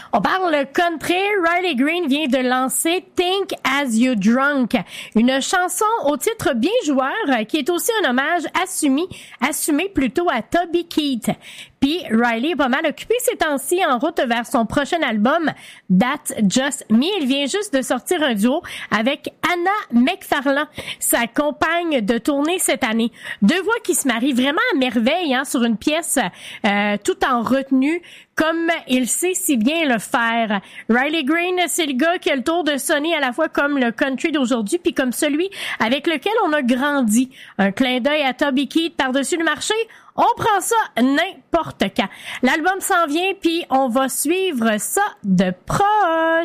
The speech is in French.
On parle country. Riley Green vient de lancer Think As You Drunk, une chanson au titre bien joueur qui est aussi un hommage assumé plutôt à Toby Keith. Puis Riley est pas mal occupé ces temps-ci en route vers son prochain album That's Just Me. Il vient juste de sortir un duo avec Anna McFarlane, sa compagne de tournée cette année. Deux voix qui se marient vraiment à merveille sur une pièce tout en retenue, comme il sait si bien le faire. Riley Green, c'est le gars qui a le tour de sonner à la fois comme le country d'aujourd'hui puis comme celui avec lequel on a grandi. Un clin d'œil à Toby Keith par-dessus le marché, on prend ça n'importe quand. L'album s'en vient puis on va suivre ça de proche.